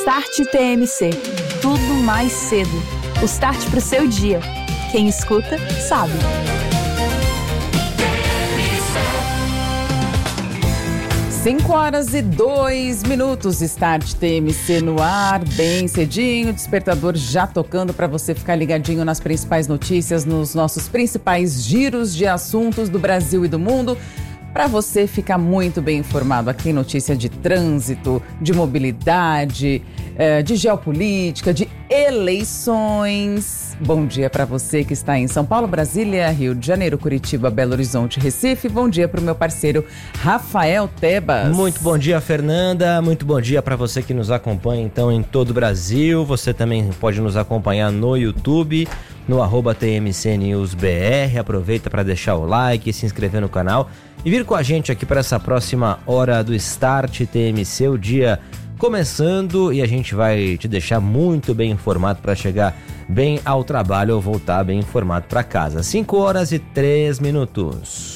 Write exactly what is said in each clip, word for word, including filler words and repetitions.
Start T M C. Tudo mais cedo. O start pro seu dia. Quem escuta, sabe. cinco horas e dois minutos, Start T M C no ar, bem cedinho, despertador já tocando para você ficar ligadinho nas principais notícias, nos nossos principais giros de assuntos do Brasil e do mundo, para você ficar muito bem informado. Aqui tem notícia de trânsito, de mobilidade, de geopolítica, de eleições. Bom dia para você que está em São Paulo, Brasília, Rio de Janeiro, Curitiba, Belo Horizonte, Recife. Bom dia para o meu parceiro Rafael Tebas. Muito bom dia, Fernanda. Muito bom dia para você que nos acompanha então em todo o Brasil. Você também pode nos acompanhar no YouTube, no arroba T M C News B R. Aproveita para deixar o like, se inscrever no canal e vir com a gente aqui para essa próxima hora do Start T M C, o dia começando, e a gente vai te deixar muito bem informado para chegar bem ao trabalho ou voltar bem informado para casa. cinco horas e três minutos.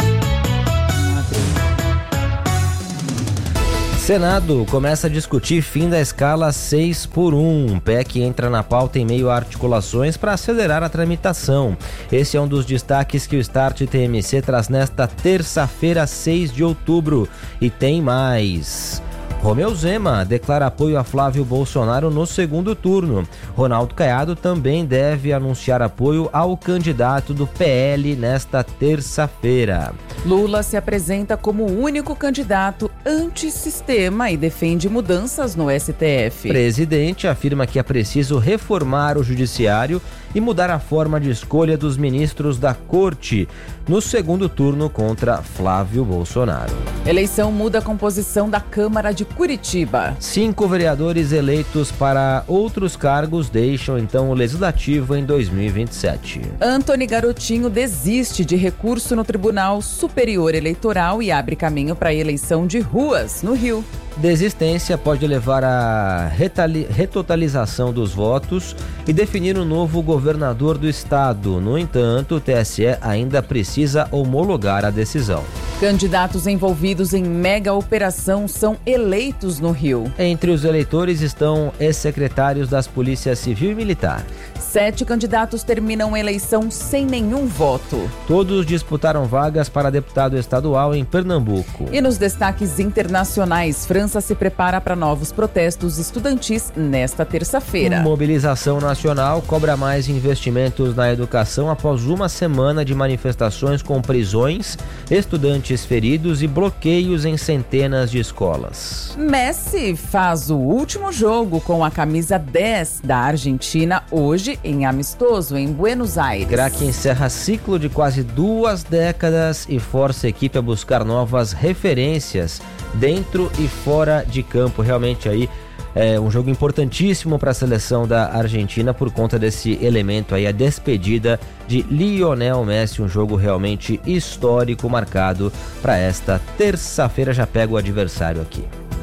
Senado começa a discutir fim da escala seis por um. P E C entra na pauta em meio a articulações para acelerar a tramitação. Esse é um dos destaques que o Start T M C traz nesta terça-feira, seis de outubro. E tem mais. Romeu Zema declara apoio a Flávio Bolsonaro no segundo turno. Ronaldo Caiado também deve anunciar apoio ao candidato do P L nesta terça-feira. Lula se apresenta como o único candidato antissistema e defende mudanças no S T F. Presidente afirma que é preciso reformar o judiciário e mudar a forma de escolha dos ministros da corte no segundo turno contra Flávio Bolsonaro. Eleição muda a composição da Câmara de Curitiba. Cinco vereadores eleitos para outros cargos deixam então o Legislativo em dois mil e vinte e sete. Antony Garotinho desiste de recurso no Tribunal Superior Eleitoral e abre caminho para a eleição de ruas no Rio. Desistência pode levar à retali- retotalização dos votos e definir um novo governador do estado. No entanto, o T S E ainda precisa homologar a decisão. Candidatos envolvidos em mega operação são eleitos no Rio. Entre os eleitores estão ex-secretários das Polícias Civil e Militar. Sete candidatos terminam a eleição sem nenhum voto. Todos disputaram vagas para deputado estadual em Pernambuco. E nos destaques internacionais, França se prepara para novos protestos estudantis nesta terça-feira. Mobilização nacional cobra mais investimentos na educação após uma semana de manifestações com prisões, estudantes feridos e bloqueios em centenas de escolas. Messi faz o último jogo com a camisa dez da Argentina hoje em amistoso em Buenos Aires. Craque encerra ciclo de quase duas décadas e força a equipe a buscar novas referências dentro e fora de campo. Realmente aí é um jogo importantíssimo para a seleção da Argentina por conta desse elemento aí, a despedida de Lionel Messi, um jogo realmente histórico marcado para esta terça-feira. Já pega o adversário aqui.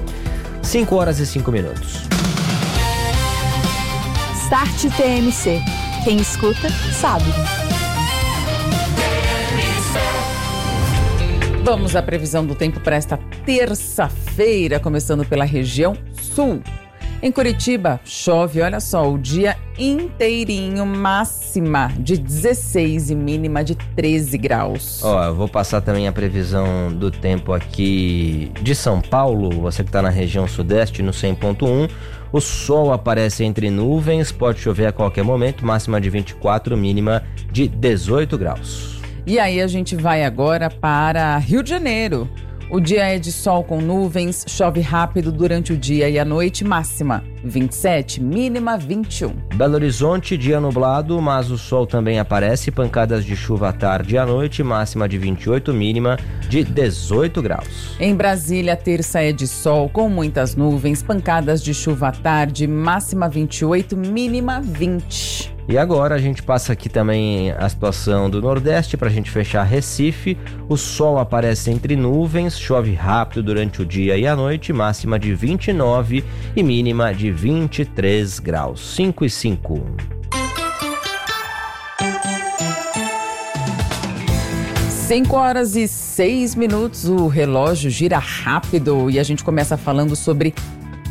cinco horas e cinco minutos. Start T M C. Quem escuta, sabe. Vamos à previsão do tempo para esta terça-feira, começando pela região sul. Em Curitiba, chove, olha só, o dia inteirinho, máxima de dezesseis e mínima de treze graus. Ó, eu vou passar também a previsão do tempo aqui de São Paulo, você que está na região sudeste, no cem ponto um. O sol aparece entre nuvens, pode chover a qualquer momento, máxima de vinte e quatro, mínima de dezoito graus. E aí a gente vai agora para Rio de Janeiro. O dia é de sol com nuvens, chove rápido durante o dia e a noite, máxima vinte e sete, mínima vinte e um. Belo Horizonte, dia nublado, mas o sol também aparece, pancadas de chuva à tarde e à noite, máxima de vinte e oito, mínima de dezoito graus. Em Brasília, a terça é de sol com muitas nuvens, pancadas de chuva à tarde, máxima vinte e oito, mínima vinte. E agora a gente passa aqui também a situação do Nordeste para a gente fechar Recife. O sol aparece entre nuvens, chove rápido durante o dia e a noite, máxima de vinte e nove e mínima de vinte e três graus. cinco e cinco. cinco horas e seis minutos, o relógio gira rápido e a gente começa falando sobre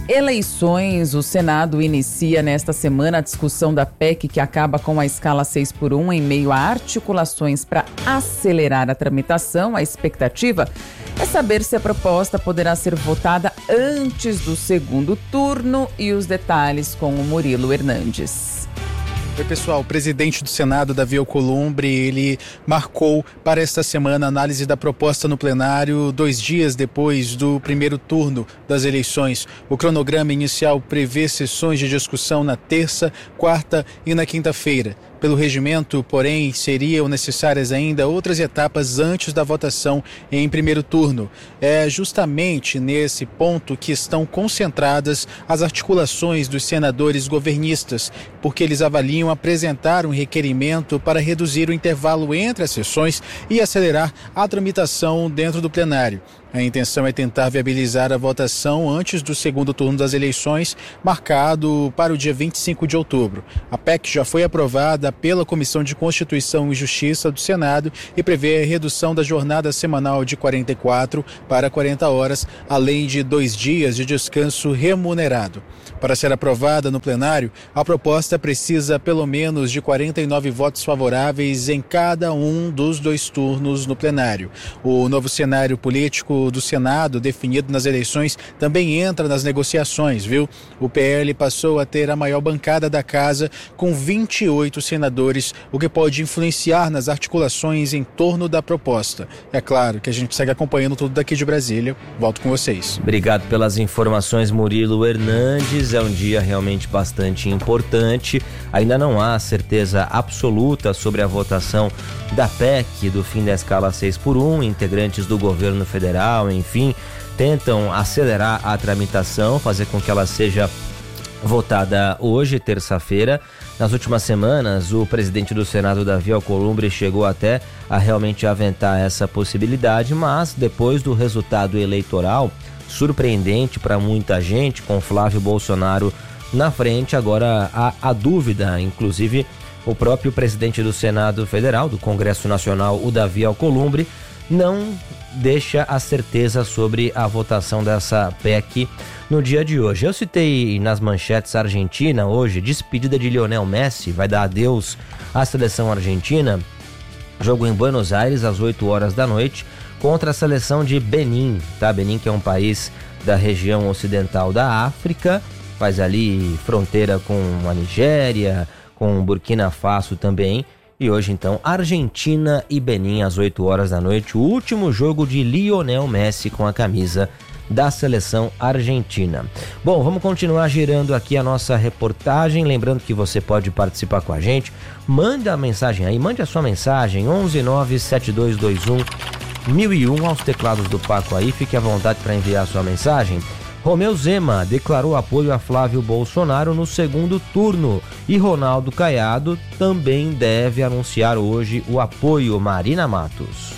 Eleições. O Senado inicia nesta semana a discussão da P E C que acaba com a escala seis por um em meio a articulações para acelerar a tramitação. A expectativa é saber se a proposta poderá ser votada antes do segundo turno e os detalhes com o Murilo Hernandes. Oi, pessoal. O presidente do Senado, Davi Alcolumbre, ele marcou para esta semana a análise da proposta no plenário dois dias depois do primeiro turno das eleições. O cronograma inicial prevê sessões de discussão na terça, quarta e na quinta-feira. Pelo regimento, porém, seriam necessárias ainda outras etapas antes da votação em primeiro turno. É justamente nesse ponto que estão concentradas as articulações dos senadores governistas, porque eles avaliam apresentar um requerimento para reduzir o intervalo entre as sessões e acelerar a tramitação dentro do plenário. A intenção é tentar viabilizar a votação antes do segundo turno das eleições, marcado para o dia vinte e cinco de outubro. A P E C já foi aprovada pela Comissão de Constituição e Justiça do Senado e prevê a redução da jornada semanal de quarenta e quatro para quarenta horas, além de dois dias de descanso remunerado. Para ser aprovada no plenário, a proposta precisa pelo menos de quarenta e nove votos favoráveis em cada um dos dois turnos no plenário. O novo cenário político do Senado, definido nas eleições, também entra nas negociações, viu? O P L passou a ter a maior bancada da casa, com vinte e oito senadores, o que pode influenciar nas articulações em torno da proposta. É claro que a gente segue acompanhando tudo daqui de Brasília. Volto com vocês. Obrigado pelas informações, Murilo Hernandes. É um dia realmente bastante importante. Ainda não há certeza absoluta sobre a votação da P E C do fim da escala seis por um. Integrantes do governo federal, enfim, tentam acelerar a tramitação, fazer com que ela seja votada hoje, terça-feira. Nas últimas semanas, o presidente do Senado, Davi Alcolumbre, chegou até a realmente aventar essa possibilidade, mas depois do resultado eleitoral surpreendente para muita gente, com Flávio Bolsonaro na frente, agora há a dúvida. Inclusive, o próprio presidente do Senado Federal, do Congresso Nacional, o Davi Alcolumbre, não deixa a certeza sobre a votação dessa P E C no dia de hoje. Eu citei nas manchetes a Argentina hoje, despedida de Lionel Messi, vai dar adeus à seleção argentina. Jogo em Buenos Aires às oito horas da noite contra a seleção de Benin, tá? Benin, que é um país da região ocidental da África, faz ali fronteira com a Nigéria, com Burkina Faso também. E hoje, então, Argentina e Benin às oito horas da noite, o último jogo de Lionel Messi com a camisa da seleção argentina. Bom, vamos continuar girando aqui a nossa reportagem, lembrando que você pode participar com a gente. Manda a mensagem aí, mande a sua mensagem, onze nove sete dois dois um mil e um aos teclados do Paco aí, fique à vontade para enviar a sua mensagem. Romeu Zema declarou apoio a Flávio Bolsonaro no segundo turno e Ronaldo Caiado também deve anunciar hoje o apoio. Marina Matos.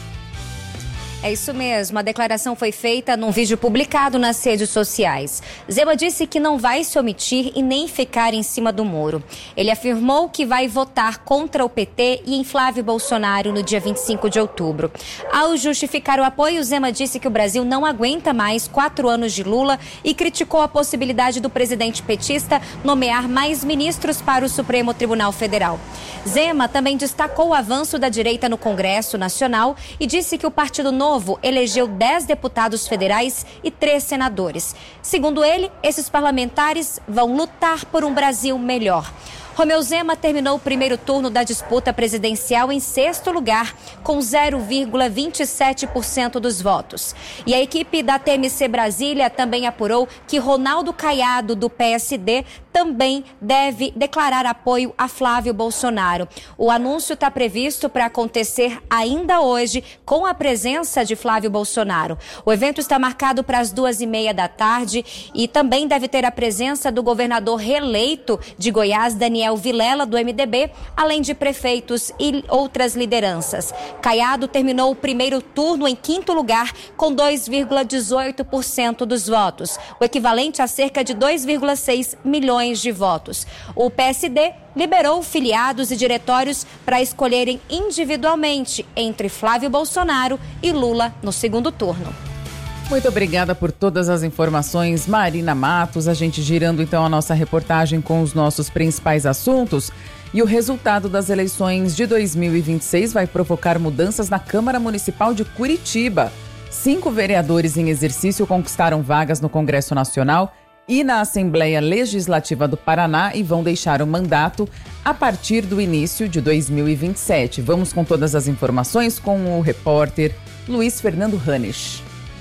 É isso mesmo, a declaração foi feita num vídeo publicado nas redes sociais. Zema disse que não vai se omitir e nem ficar em cima do muro. Ele afirmou que vai votar contra o P T e em Flávio Bolsonaro no dia vinte e cinco de outubro. Ao justificar o apoio, Zema disse que o Brasil não aguenta mais quatro anos de Lula e criticou a possibilidade do presidente petista nomear mais ministros para o Supremo Tribunal Federal. Zema também destacou o avanço da direita no Congresso Nacional e disse que o Partido Novo elegeu dez deputados federais e três senadores. Segundo ele, esses parlamentares vão lutar por um Brasil melhor. Romeu Zema terminou o primeiro turno da disputa presidencial em sexto lugar, com zero vírgula vinte e sete por cento dos votos. E a equipe da T M C Brasília também apurou que Ronaldo Caiado, do P S D, também deve declarar apoio a Flávio Bolsonaro. O anúncio está previsto para acontecer ainda hoje, com a presença de Flávio Bolsonaro. O evento está marcado para as duas e meia da tarde e também deve ter a presença do governador reeleito de Goiás, Daniel Vilela, do M D B, além de prefeitos e outras lideranças. Caiado terminou o primeiro turno em quinto lugar, com dois vírgula dezoito por cento dos votos, o equivalente a cerca de dois vírgula seis milhões de votos. O P S D liberou filiados e diretórios para escolherem individualmente entre Flávio Bolsonaro e Lula no segundo turno. Muito obrigada por todas as informações, Marina Matos. A gente girando então a nossa reportagem com os nossos principais assuntos. E o resultado das eleições de dois mil e vinte e seis vai provocar mudanças na Câmara Municipal de Curitiba. Cinco vereadores em exercício conquistaram vagas no Congresso Nacional e na Assembleia Legislativa do Paraná e vão deixar o mandato a partir do início de dois mil e vinte e sete. Vamos com todas as informações com o repórter Luiz Fernando Ranes.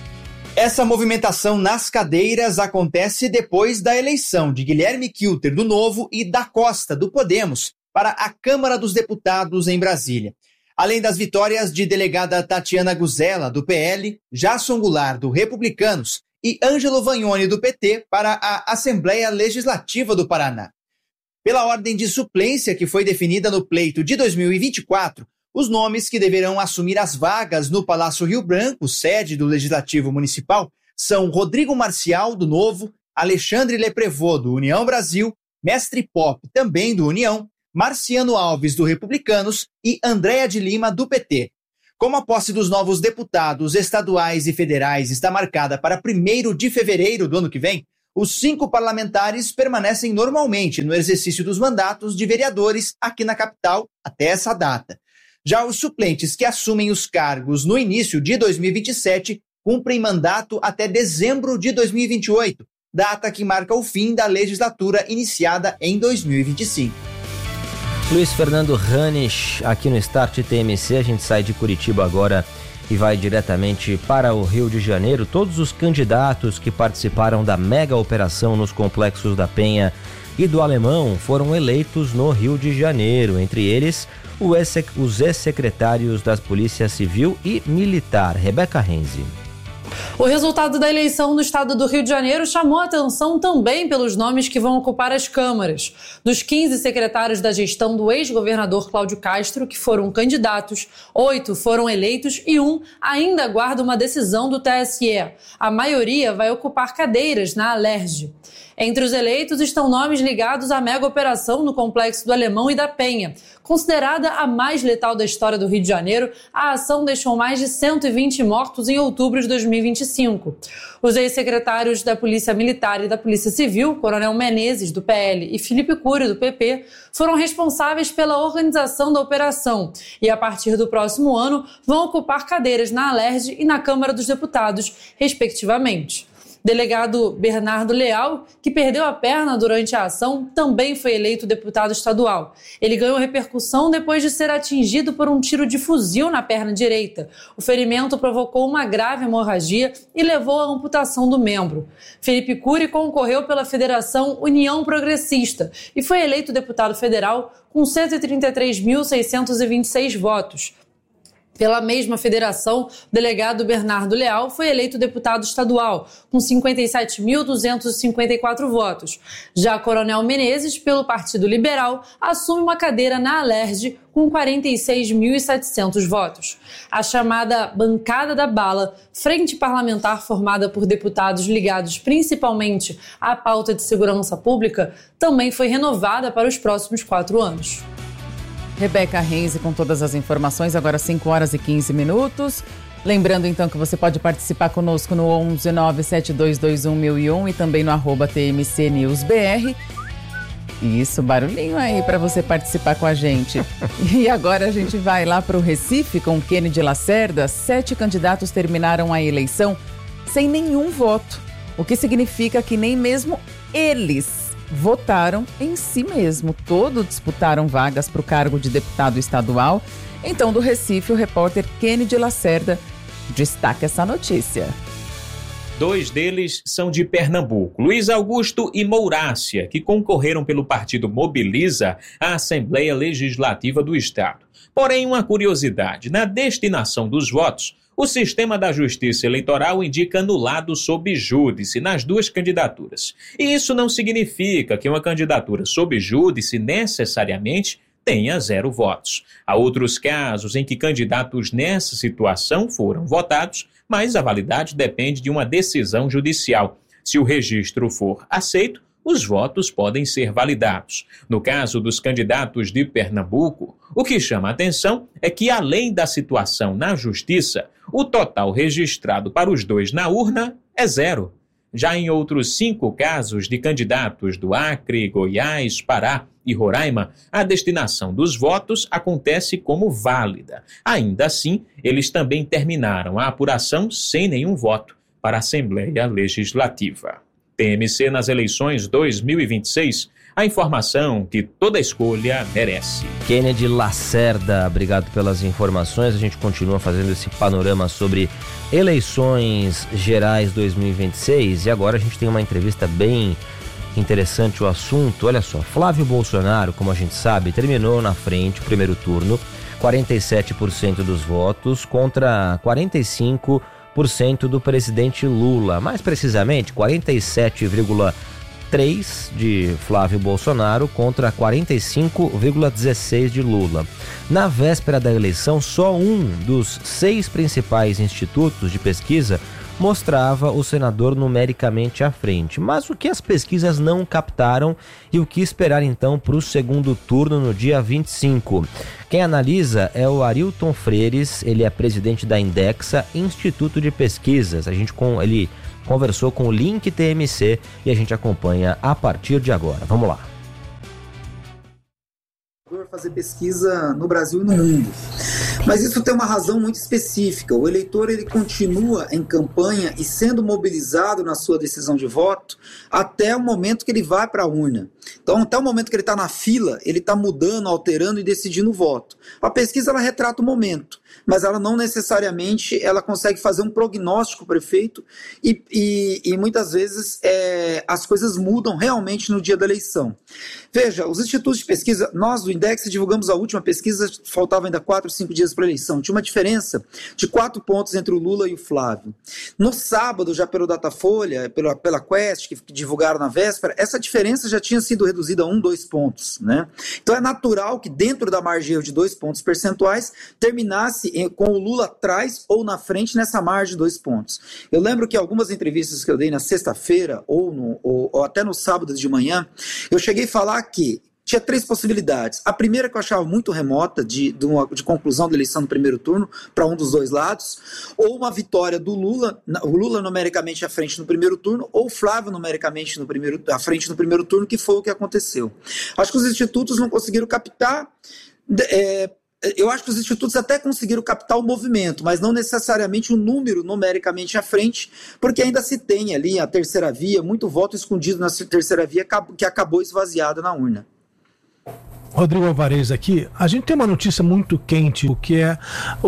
Essa movimentação nas cadeiras acontece depois da eleição de Guilherme Kilter, do Novo, e da Costa, do Podemos, para a Câmara dos Deputados em Brasília. Além das vitórias de delegada Tatiana Guzella, do P L, Jasson Goulart, do Republicanos, e Ângelo Vagnoni, do P T, para a Assembleia Legislativa do Paraná. Pela ordem de suplência que foi definida no pleito de dois mil e vinte e quatro, os nomes que deverão assumir as vagas no Palácio Rio Branco, sede do Legislativo Municipal, são Rodrigo Marcial, do Novo, Alexandre Leprevot, do União Brasil, Mestre Pop, também do União, Marciano Alves, do Republicanos, e Andréa de Lima, do P T. Como a posse dos novos deputados estaduais e federais está marcada para primeiro de fevereiro do ano que vem, os cinco parlamentares permanecem normalmente no exercício dos mandatos de vereadores aqui na capital até essa data. Já os suplentes que assumem os cargos no início de dois mil e vinte e sete cumprem mandato até dezembro de dois mil e vinte e oito, data que marca o fim da legislatura iniciada em dois mil e vinte e cinco. Luiz Fernando Ranes, aqui no Start T M C. A gente sai de Curitiba agora e vai diretamente para o Rio de Janeiro. Todos os candidatos que participaram da mega operação nos complexos da Penha e do Alemão foram eleitos no Rio de Janeiro, entre eles os ex-secretários das Polícia Civil e Militar. Rebeca Renzi. O resultado da eleição no estado do Rio de Janeiro chamou a atenção também pelos nomes que vão ocupar as câmaras. Dos quinze secretários da gestão do ex-governador Cláudio Castro, que foram candidatos, oito foram eleitos e um ainda aguarda uma decisão do T S E. A maioria vai ocupar cadeiras na Alerj. Entre os eleitos estão nomes ligados à mega operação no Complexo do Alemão e da Penha. Considerada a mais letal da história do Rio de Janeiro, a ação deixou mais de cento e vinte mortos em outubro de dois mil e vinte e cinco. Os ex-secretários da Polícia Militar e da Polícia Civil, Coronel Menezes, do P L, e Felipe Cury, do P P, foram responsáveis pela organização da operação e, a partir do próximo ano, vão ocupar cadeiras na Alerj e na Câmara dos Deputados, respectivamente. Delegado Bernardo Leal, que perdeu a perna durante a ação, também foi eleito deputado estadual. Ele ganhou repercussão depois de ser atingido por um tiro de fuzil na perna direita. O ferimento provocou uma grave hemorragia e levou à amputação do membro. Felipe Cury concorreu pela Federação União Progressista e foi eleito deputado federal com cento e trinta e três mil seiscentos e vinte e seis votos. Pela mesma federação, o delegado Bernardo Leal foi eleito deputado estadual, com cinquenta e sete mil duzentos e cinquenta e quatro votos. Já Coronel Menezes, pelo Partido Liberal, assume uma cadeira na Alerj com quarenta e seis mil e setecentos votos. A chamada Bancada da Bala, frente parlamentar formada por deputados ligados principalmente à pauta de segurança pública, também foi renovada para os próximos quatro anos. Rebeca Renzi com todas as informações, agora cinco horas e quinze minutos. Lembrando então que você pode participar conosco no onze nove sete dois dois um mil e um e também no arroba T M C News B R. Isso, barulhinho aí para você participar com a gente. E agora a gente vai lá para o Recife com Kennedy Lacerda. Sete candidatos terminaram a eleição sem nenhum voto, o que significa que nem mesmo eles votaram em si mesmo. Todos disputaram vagas para o cargo de deputado estadual. Então, do Recife, o repórter Kennedy Lacerda destaca essa notícia. Dois deles são de Pernambuco, Luiz Augusto e Mourácia, que concorreram pelo partido Mobiliza à Assembleia Legislativa do Estado. Porém, uma curiosidade, na destinação dos votos, o sistema da Justiça Eleitoral indica anulado sob júdice nas duas candidaturas. E isso não significa que uma candidatura sob júdice necessariamente tenha zero votos. Há outros casos em que candidatos nessa situação foram votados, mas a validade depende de uma decisão judicial. Se o registro for aceito, os votos podem ser validados. No caso dos candidatos de Pernambuco, o que chama a atenção é que, além da situação na Justiça, o total registrado para os dois na urna é zero. Já em outros cinco casos de candidatos do Acre, Goiás, Pará e Roraima, a destinação dos votos acontece como válida. Ainda assim, eles também terminaram a apuração sem nenhum voto para a Assembleia Legislativa. T M C nas eleições dois mil e vinte e seis, a informação que toda escolha merece. Kennedy Lacerda, obrigado pelas informações. A gente continua fazendo esse panorama sobre eleições gerais dois mil e vinte e seis e agora a gente tem uma entrevista bem interessante o assunto. Olha só, Flávio Bolsonaro, como a gente sabe, terminou na frente o primeiro turno, quarenta e sete por cento dos votos contra quarenta e cinco por cento do presidente Lula, mais precisamente quarenta e sete vírgula três por cento de Flávio Bolsonaro contra quarenta e cinco vírgula dezesseis por cento de Lula. Na véspera da eleição, só um dos seis principais institutos de pesquisa mostrava o senador numericamente à frente. Mas o que as pesquisas não captaram e o que esperar então para o segundo turno no dia vinte e cinco? Quem analisa é o Arilton Freires, ele é presidente da Indexa, Instituto de Pesquisas. A gente com ele conversou com o Link T M C e a gente acompanha a partir de agora. Vamos lá. Fazer pesquisa no Brasil e no mundo. Mas isso tem uma razão muito específica. O eleitor ele continua em campanha e sendo mobilizado na sua decisão de voto até o momento que ele vai para a urna. Então, até o momento que ele está na fila, ele está mudando, alterando e decidindo o voto. A pesquisa ela retrata o momento, mas ela não necessariamente ela consegue fazer um prognóstico perfeito e, e, e muitas vezes é, as coisas mudam realmente no dia da eleição. Veja, os institutos de pesquisa, nós do Index divulgamos a última pesquisa, faltavam ainda quatro, cinco dias para a eleição. Tinha uma diferença de quatro pontos entre o Lula e o Flávio. No sábado, já pelo Datafolha, pela, pela Quest, que, que divulgaram na véspera, essa diferença já tinha sido reduzida a um, dois pontos, né? Então é natural que dentro da margem de dois pontos percentuais terminasse em, com o Lula atrás ou na frente nessa margem de dois pontos. Eu lembro que algumas entrevistas que eu dei na sexta-feira ou, no, ou, ou até no sábado de manhã, eu cheguei a falar que tinha três possibilidades. A primeira que eu achava muito remota de, de, uma, de conclusão da eleição no primeiro turno para um dos dois lados, ou uma vitória do Lula, o Lula numericamente à frente no primeiro turno, ou o Flávio numericamente no primeiro, à frente no primeiro turno, que foi o que aconteceu. Acho que os institutos não conseguiram captar... É, eu acho que os institutos até conseguiram captar o movimento, mas não necessariamente o número numericamente à frente, porque ainda se tem ali a terceira via, muito voto escondido na terceira via que acabou esvaziada na urna. Rodrigo Alvarez aqui, a gente tem uma notícia muito quente, o que é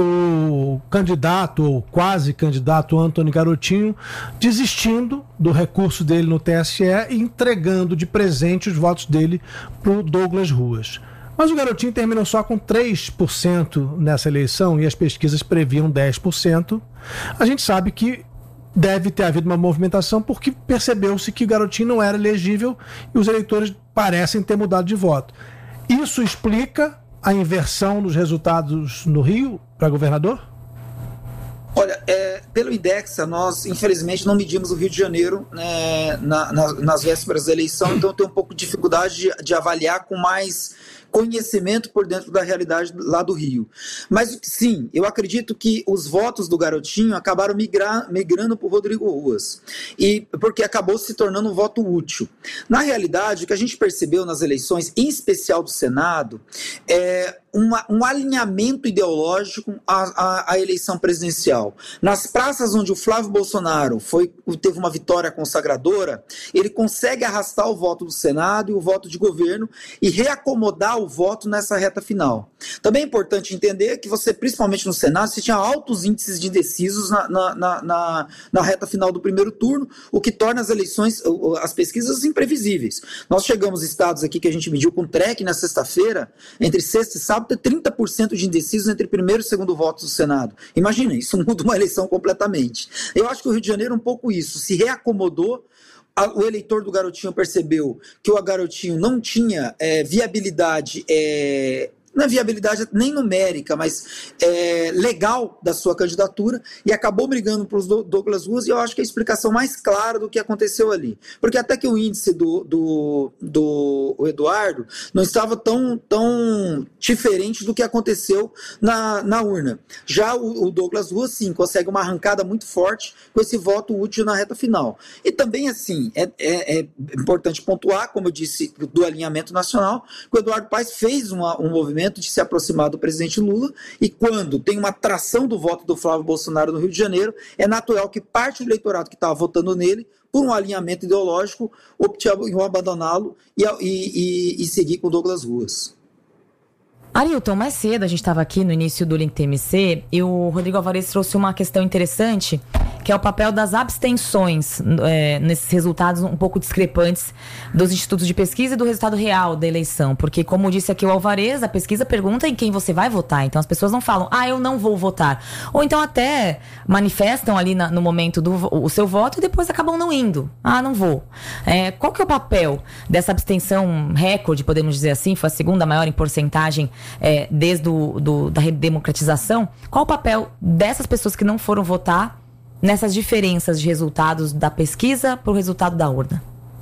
o candidato, ou quase candidato Antony Garotinho, desistindo do recurso dele no T S E e entregando de presente os votos dele para o Douglas Ruas. Mas o Garotinho terminou só com três por cento nessa eleição e as pesquisas previam dez por cento. A gente sabe que deve ter havido uma movimentação porque percebeu-se que o Garotinho não era elegível e os eleitores parecem ter mudado de voto. Isso explica a inversão dos resultados no Rio para governador? Olha, é, pelo Indexa, nós infelizmente não medimos o Rio de Janeiro, né, na, na, nas vésperas da eleição, então eu tenho um pouco de dificuldade de, de avaliar com mais conhecimento por dentro da realidade lá do Rio. Mas sim, eu acredito que os votos do Garotinho acabaram migrar, migrando para o Rodrigo Ruas, e, porque acabou se tornando um voto útil. Na realidade, o que a gente percebeu nas eleições, em especial do Senado, é Uma, um alinhamento ideológico à, à, à eleição presidencial. Nas praças onde o Flávio Bolsonaro foi, teve uma vitória consagradora, ele consegue arrastar o voto do Senado e o voto de governo e reacomodar o voto nessa reta final. Também é importante entender que você, principalmente no Senado, você tinha altos índices de indecisos na, na, na, na, na reta final do primeiro turno, o que torna as eleições, as pesquisas imprevisíveis. Nós chegamos a estados aqui que a gente mediu com o T R E C na sexta-feira, entre sexta e sábado, ter trinta por cento de indecisos entre primeiro e segundo votos do Senado. Imagina, isso muda uma eleição completamente. Eu acho que o Rio de Janeiro é um pouco isso, se reacomodou, a, o eleitor do Garotinho percebeu que o Garotinho não tinha é, viabilidade é, não é viabilidade nem numérica, mas é, legal da sua candidatura, e acabou brigando para os Douglas Ruas, e eu acho que é a explicação mais clara do que aconteceu ali. Porque até que o índice do, do, do Eduardo não estava tão, tão diferente do que aconteceu na, na urna. Já o, o Douglas Ruas, sim, consegue uma arrancada muito forte com esse voto útil na reta final. E também, assim, é, é, é importante pontuar, como eu disse, do alinhamento nacional, que o Eduardo Paes fez uma, um movimento de se aproximar do presidente Lula, e quando tem uma atração do voto do Flávio Bolsonaro no Rio de Janeiro, é natural que parte do eleitorado que estava votando nele, por um alinhamento ideológico, opte em abandoná-lo e, e, e, e seguir com Douglas Ruas. Arilton, mais cedo a gente estava aqui no início do Link T M C e o Rodrigo Alvarez trouxe uma questão interessante, que é o papel das abstenções é, nesses resultados um pouco discrepantes dos institutos de pesquisa e do resultado real da eleição. Porque, como disse aqui o Alvarez, a pesquisa pergunta em quem você vai votar. Então as pessoas não falam, ah, eu não vou votar. Ou então até manifestam ali na, no momento do o seu voto e depois acabam não indo. Ah, não vou. É, qual que é o papel dessa abstenção recorde, podemos dizer assim? Foi a segunda maior em porcentagem é, desde do, do, da redemocratização. Qual o papel dessas pessoas que não foram votar nessas diferenças de resultados da pesquisa para o resultado da urna?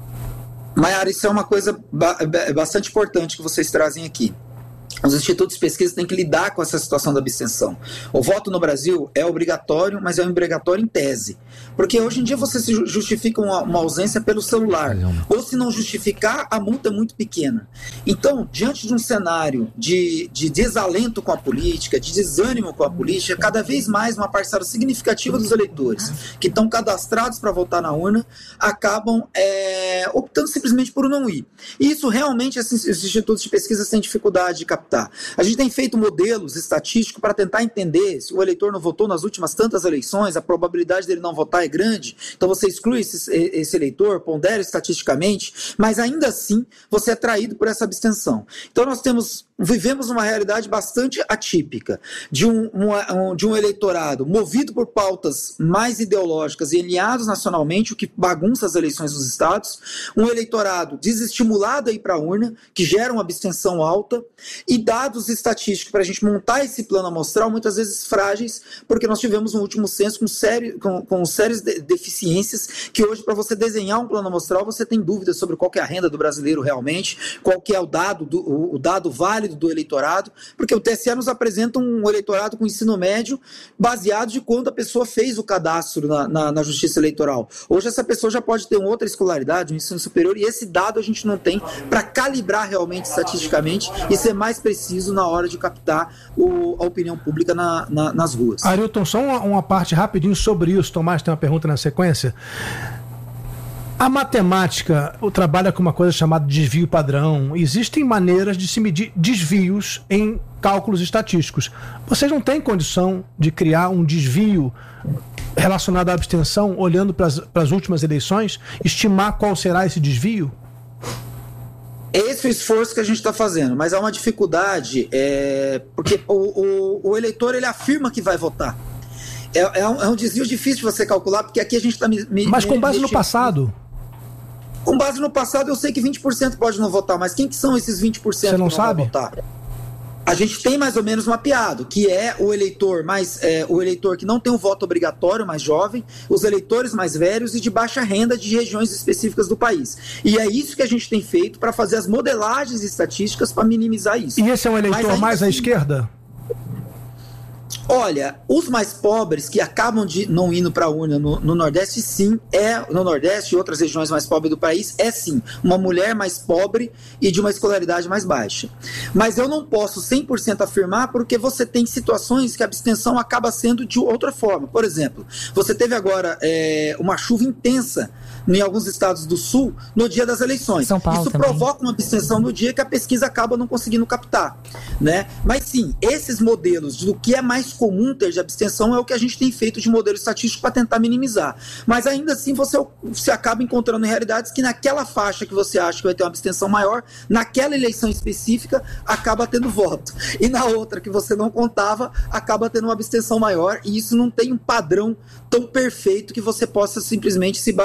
Maiara, isso é uma coisa ba- bastante importante que vocês trazem aqui. Os institutos de pesquisa têm que lidar com essa situação da abstenção. O voto no Brasil é obrigatório, mas é obrigatório em tese. Porque hoje em dia você se justifica uma, uma ausência pelo celular. Ou se não justificar, a multa é muito pequena. Então, diante de um cenário de, de desalento com a política, de desânimo com a política, cada vez mais uma parcela significativa dos eleitores que estão cadastrados para votar na urna acabam é, optando simplesmente por não ir. E isso realmente esses, esses institutos de pesquisa têm dificuldade de captar. A gente tem feito modelos estatísticos para tentar entender se o eleitor não votou nas últimas tantas eleições, a probabilidade dele não votar é grande, então você exclui esse, esse eleitor, pondera estatisticamente, mas ainda assim você é traído por essa abstenção. Então nós temos, vivemos uma realidade bastante atípica de um, um, de um eleitorado movido por pautas mais ideológicas e alinhados nacionalmente, o que bagunça as eleições nos estados, um eleitorado desestimulado a ir para a urna, que gera uma abstenção alta, e dados estatísticos para a gente montar esse plano amostral, muitas vezes frágeis, porque nós tivemos um último censo com, sério, com, com sérias de, deficiências, que hoje, para você desenhar um plano amostral, você tem dúvidas sobre qual que é a renda do brasileiro realmente, qual que é o dado, do, o, o dado válido do eleitorado, porque o T S E nos apresenta um eleitorado com ensino médio baseado de quando a pessoa fez o cadastro na, na, na Justiça Eleitoral. Hoje essa pessoa já pode ter uma outra escolaridade, um ensino superior, e esse dado a gente não tem para calibrar realmente estatisticamente e ser mais preciso na hora de captar o, a opinião pública na, na, nas ruas. Arilton, só uma, uma parte rapidinho sobre isso. Tomás tem uma pergunta na sequência. A matemática trabalha com uma coisa chamada desvio padrão. Existem maneiras de se medir desvios em cálculos estatísticos. Vocês não têm condição de criar um desvio relacionado à abstenção, olhando para as últimas eleições, estimar qual será esse desvio? É esse o esforço que a gente está fazendo, mas há uma dificuldade, é, porque o, o, o eleitor ele afirma que vai votar. É, é, um, é um desvio difícil de você calcular, porque aqui a gente está... Mas com base no passado? Com base no passado, eu sei que vinte por cento pode não votar, mas quem que são esses vinte por cento Você não que não sabe? vai votar? A gente tem mais ou menos mapeado, que é o eleitor mais é, o eleitor que não tem um voto obrigatório, mais jovem, os eleitores mais velhos e de baixa renda de regiões específicas do país. E é isso que a gente tem feito para fazer as modelagens estatísticas para minimizar isso. E esse é um eleitor mais à esquerda? Olha, os mais pobres que acabam de não indo para a urna no, no Nordeste, sim, é no Nordeste e outras regiões mais pobres do país, é sim, uma mulher mais pobre e de uma escolaridade mais baixa. Mas eu não posso cem por cento afirmar, porque você tem situações que a abstenção acaba sendo de outra forma. Por exemplo, você teve agora é, uma chuva intensa em alguns estados do Sul no dia das eleições. São Paulo Isso também provoca uma abstenção no dia que a pesquisa acaba não conseguindo captar, né? Mas sim, esses modelos do que é mais comum ter de abstenção é o que a gente tem feito de modelo estatístico para tentar minimizar. Mas ainda assim você, você acaba encontrando realidades que naquela faixa que você acha que vai ter uma abstenção maior, naquela eleição específica acaba tendo voto. E na outra que você não contava, acaba tendo uma abstenção maior, e isso não tem um padrão tão perfeito que você possa simplesmente se basear nele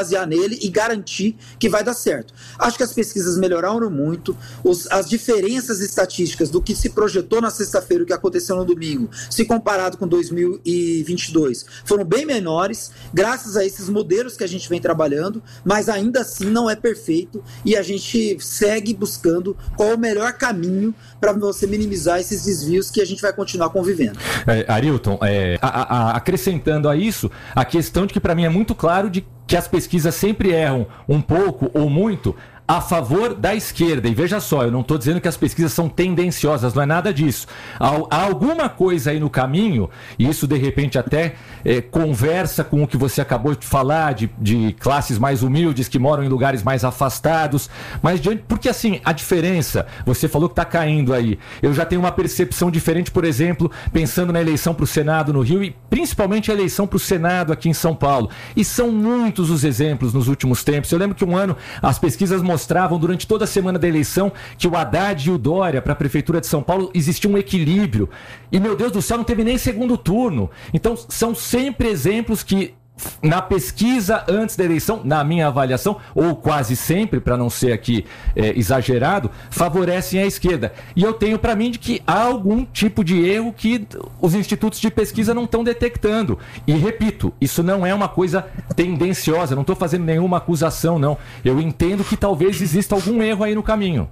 ele e garantir que vai dar certo. Acho que as pesquisas melhoraram muito, os, as diferenças estatísticas do que se projetou na sexta-feira e o que aconteceu no domingo, se comparado com dois mil e vinte e dois, foram bem menores, graças a esses modelos que a gente vem trabalhando, mas ainda assim não é perfeito e a gente segue buscando qual é o melhor caminho para você minimizar esses desvios que a gente vai continuar convivendo. É, Arilton, é, a, a, acrescentando a isso, a questão de que para mim é muito claro de que as pesquisas sempre erram um pouco ou muito a favor da esquerda. E veja só, eu não estou dizendo que as pesquisas são tendenciosas, não é nada disso. Há, há alguma coisa aí no caminho, e isso de repente até é, conversa com o que você acabou de falar, de, de classes mais humildes que moram em lugares mais afastados, mas diante, porque assim, a diferença, você falou que está caindo aí, eu já tenho uma percepção diferente, por exemplo, pensando na eleição para o Senado no Rio e principalmente a eleição para o Senado aqui em São Paulo. E são muitos os exemplos nos últimos tempos. Eu lembro que um ano as pesquisas mostravam mostravam durante toda a semana da eleição que o Haddad e o Dória para a Prefeitura de São Paulo existia um equilíbrio. E, meu Deus do céu, não teve nem segundo turno. Então, são sempre exemplos que, na pesquisa antes da eleição, na minha avaliação, ou quase sempre, para não ser aqui é, exagerado, favorecem a esquerda. E eu tenho para mim de que há algum tipo de erro que os institutos de pesquisa não estão detectando. E repito, isso não é uma coisa tendenciosa, não estou fazendo nenhuma acusação, não. Eu entendo que talvez exista algum erro aí no caminho.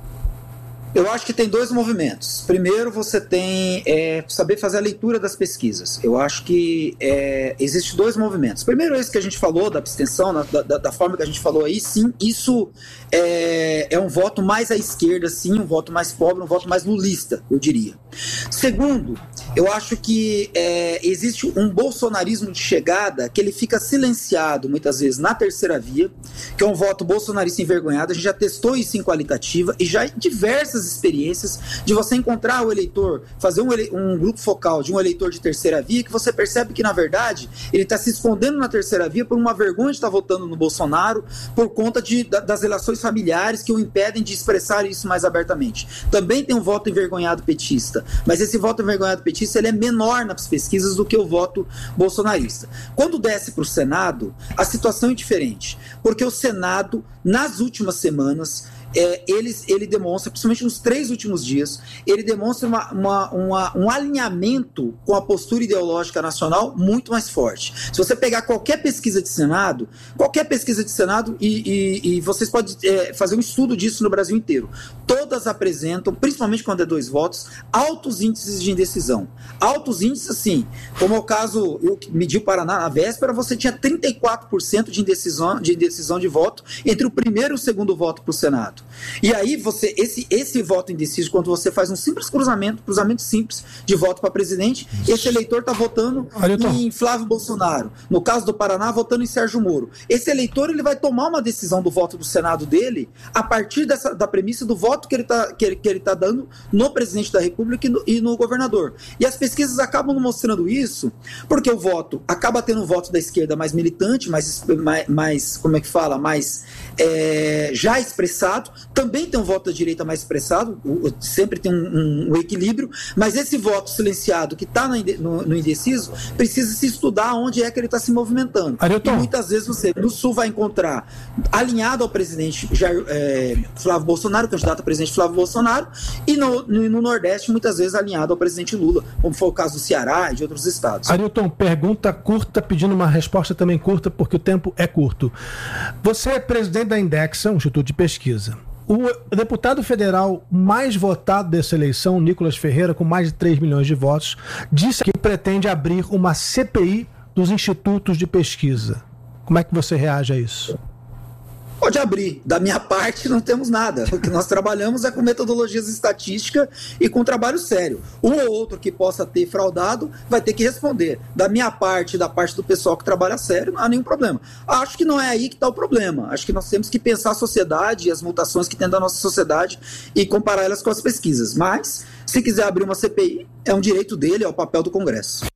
Eu acho que tem dois movimentos. Primeiro, você tem é, saber fazer a leitura das pesquisas. Eu acho que é, existem dois movimentos. Primeiro, esse que a gente falou, da abstenção, na, da, da forma que a gente falou aí, sim, isso é, é um voto mais à esquerda, sim, um voto mais pobre, um voto mais lulista, eu diria. Segundo, eu acho que é, existe um bolsonarismo de chegada que ele fica silenciado, muitas vezes, na terceira via, que é um voto bolsonarista envergonhado. A gente já testou isso em qualitativa e já em diversas experiências de você encontrar o eleitor, fazer um, ele, um grupo focal de um eleitor de terceira via, que você percebe que, na verdade, ele está se escondendo na terceira via por uma vergonha de estar votando no Bolsonaro, por conta de, da, das relações familiares que o impedem de expressar isso mais abertamente. Também tem um voto envergonhado petista, mas esse voto envergonhado petista ele é menor nas pesquisas do que o voto bolsonarista. Quando desce para o Senado, a situação é diferente, porque o Senado, nas últimas semanas, É, ele, ele demonstra, principalmente nos três últimos dias, ele demonstra uma, uma, uma, um alinhamento com a postura ideológica nacional muito mais forte. Se você pegar qualquer pesquisa de Senado, qualquer pesquisa de Senado, e, e, e vocês podem é, fazer um estudo disso no Brasil inteiro, todas apresentam, principalmente quando é dois votos, altos índices de indecisão. Altos índices, assim, como é o caso, eu medi o Paraná na véspera, você tinha trinta e quatro por cento de indecisão, de indecisão de voto entre o primeiro e o segundo voto para o Senado. E aí, você, esse, esse voto indeciso, quando você faz um simples cruzamento, cruzamento simples de voto para presidente, esse eleitor está votando em Flávio Bolsonaro. No caso do Paraná, votando em Sérgio Moro. Esse eleitor ele vai tomar uma decisão do voto do Senado dele a partir dessa, da premissa do voto que ele está que ele, que ele tá dando no presidente da República e no, e no governador. E as pesquisas acabam mostrando isso, porque o voto acaba tendo um voto da esquerda mais militante, mais, mais, mais como é que fala, mais é, já expressado. Também tem um voto da direita mais expressado, sempre tem um, um equilíbrio, mas esse voto silenciado que está no, no, no indeciso, precisa se estudar onde é que ele está se movimentando. Arilton. E muitas vezes você, no Sul, vai encontrar alinhado ao presidente Jair, é, Flávio Bolsonaro, candidato a presidente Flávio Bolsonaro, e no, no, no Nordeste, muitas vezes alinhado ao presidente Lula, como foi o caso do Ceará e de outros estados. Arilton, pergunta curta, pedindo uma resposta também curta, porque o tempo é curto. Você é presidente da Indexa, um instituto de pesquisa. O deputado federal mais votado dessa eleição, Nicolas Ferreira, com mais de três milhões de votos, disse que pretende abrir uma C P I dos institutos de pesquisa. Como é que você reage a isso? Pode abrir. Da minha parte, não temos nada. O que nós trabalhamos é com metodologias estatísticas e com trabalho sério. Um ou outro que possa ter fraudado vai ter que responder. Da minha parte, da parte do pessoal que trabalha sério, não há nenhum problema. Acho que não é aí que está o problema. Acho que nós temos que pensar a sociedade e as mutações que tem da nossa sociedade e comparar elas com as pesquisas. Mas, se quiser abrir uma C P I, é um direito dele, é o papel do Congresso.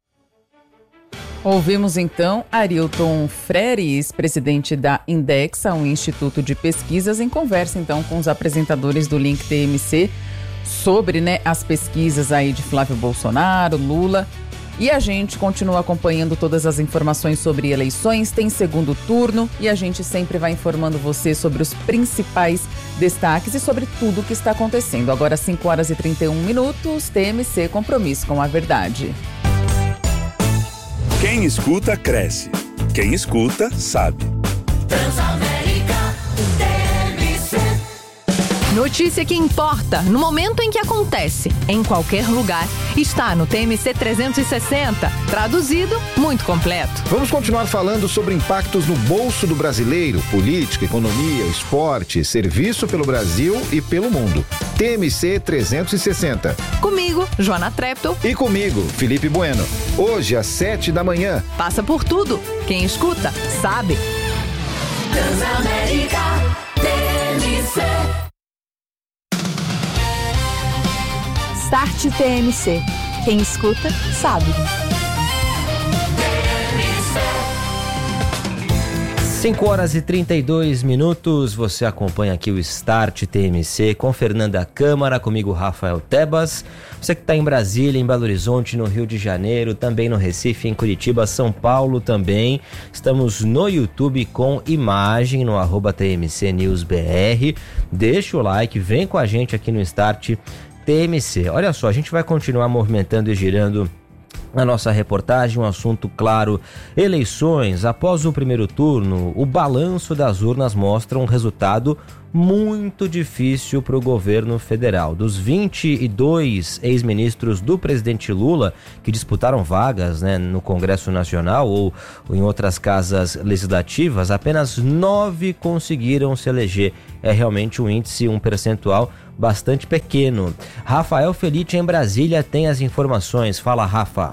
Ouvimos então Arilton Freires, presidente da Indexa, um instituto de pesquisas, em conversa então com os apresentadores do Link T M C sobre, né, as pesquisas aí de Flávio Bolsonaro, Lula E a gente continua acompanhando todas as informações sobre eleições, tem segundo turno e a gente sempre vai informando você sobre os principais destaques e sobre tudo o que está acontecendo. Agora cinco horas e trinta e um minutos, T M C, compromisso com a verdade. Quem escuta, cresce. Quem escuta, sabe. Transamérica T M C. Notícia que importa no momento em que acontece, em qualquer lugar, está no T M C trezentos e sessenta. Traduzido, muito completo. Vamos continuar falando sobre impactos no bolso do brasileiro, política, economia, esporte, serviço pelo Brasil e pelo mundo. T M C trezentos e sessenta. Comigo, Joana Treptow. E comigo, Felipe Bueno. Hoje, às sete da manhã. Passa por tudo. Quem escuta, sabe. Transamérica T M C. Start T M C. Quem escuta, sabe. cinco horas e trinta e dois minutos, você acompanha aqui o Start T M C com Fernanda Câmara, comigo Rafael Tebas. Você que está em Brasília, em Belo Horizonte, no Rio de Janeiro, também no Recife, em Curitiba, São Paulo também. Estamos no YouTube com imagem, no arroba T M C News B R. Deixa o like, vem com a gente aqui no Start T M C. Olha só, a gente vai continuar movimentando e girando na nossa reportagem, um assunto claro: eleições. Após o primeiro turno, o balanço das urnas mostra um resultado muito difícil para o governo federal. Dos vinte e dois ex-ministros do presidente Lula que disputaram vagas, né, no Congresso Nacional ou, ou em outras casas legislativas, apenas nove conseguiram se eleger. É realmente um índice, um percentual bastante pequeno. Rafael Felite, em Brasília, tem as informações. Fala, Rafa.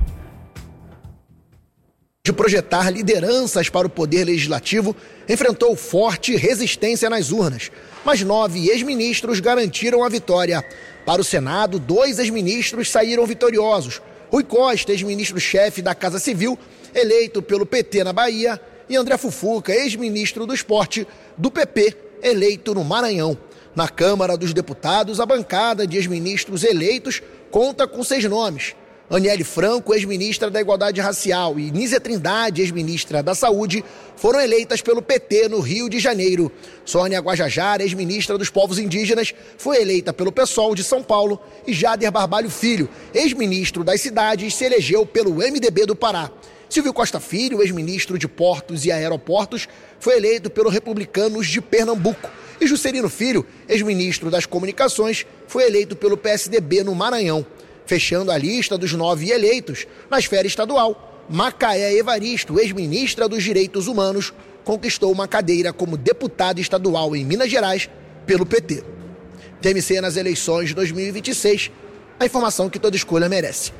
De projetar lideranças para o poder legislativo, enfrentou forte resistência nas urnas. Mas nove ex-ministros garantiram a vitória. Para o Senado, dois ex-ministros saíram vitoriosos. Rui Costa, ex-ministro-chefe da Casa Civil, eleito pelo P T na Bahia, e André Fufuca, ex-ministro do Esporte, do P P, eleito no Maranhão. Na Câmara dos Deputados, a bancada de ex-ministros eleitos conta com seis nomes. Aniele Franco, ex-ministra da Igualdade Racial, e Nízia Trindade, ex-ministra da Saúde, foram eleitas pelo P T no Rio de Janeiro. Sônia Guajajara, ex-ministra dos Povos Indígenas, foi eleita pelo PSOL de São Paulo, e Jader Barbalho Filho, ex-ministro das Cidades, se elegeu pelo M D B do Pará. Silvio Costa Filho, ex-ministro de Portos e Aeroportos, foi eleito pelo Republicanos de Pernambuco. E Juscelino Filho, ex-ministro das Comunicações, foi eleito pelo P S D B no Maranhão. Fechando a lista dos nove eleitos, na esfera estadual, Macaé Evaristo, ex-ministra dos Direitos Humanos, conquistou uma cadeira como deputada estadual em Minas Gerais pelo P T. T M C nas eleições de dois mil e vinte e seis, a informação que toda escolha merece.